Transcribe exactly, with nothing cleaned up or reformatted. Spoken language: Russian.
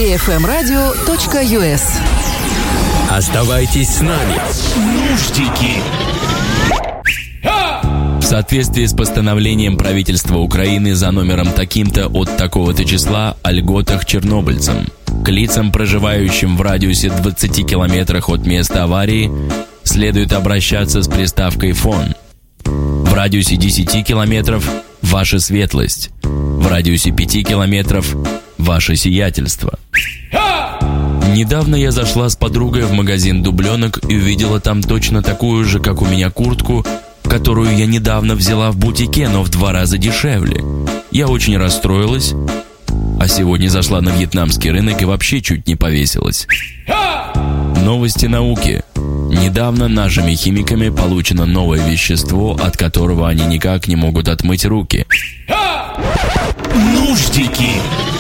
би эф эм радио точка ю эс. Оставайтесь с нами. Нуждики. В соответствии с постановлением правительства Украины за номером таким-то от такого-то числа о льготах чернобыльцам, к лицам, проживающим в радиусе двадцати километрах от места аварии, следует обращаться с приставкой «фон». В радиусе десяти километров – «Ваша светлость». В радиусе пяти километров – «Ваше сиятельство». Недавно я зашла с подругой в магазин дубленок и увидела там точно такую же, как у меня, куртку, которую я недавно взяла в бутике, но в два раза дешевле. Я очень расстроилась, а сегодня зашла на вьетнамский рынок и вообще чуть не повесилась. Новости науки. Недавно нашими химиками получено новое вещество, от которого они никак не могут отмыть руки. Нуждики.